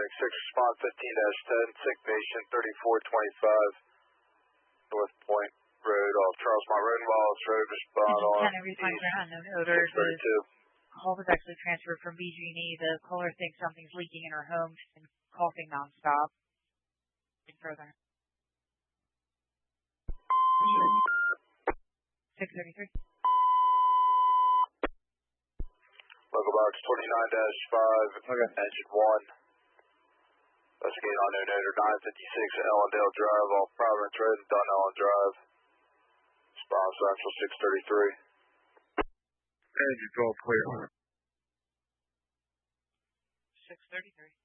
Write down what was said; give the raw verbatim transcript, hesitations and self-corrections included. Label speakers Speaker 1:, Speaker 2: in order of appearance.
Speaker 1: Warning six, respond fifteen dash ten, sick patient thirty-four twenty-five, North Point Road off Charlesmont Road and Wallace Road, respond on
Speaker 2: ten every five grand, no odor.
Speaker 1: six thirty-two.
Speaker 2: The call was actually transferred from B G and E. The caller thinks something's leaking in her home and coughing nonstop. Further. six thirty-three.
Speaker 1: Local box twenty-nine dash five, okay. Engine one. Investigating unknown odor nine fifty-six Ellendale Drive off Providence Road and Dunn Ellen Drive. Respond Central six thirty-three.
Speaker 3: Engine twelve clear.
Speaker 2: six thirty-three.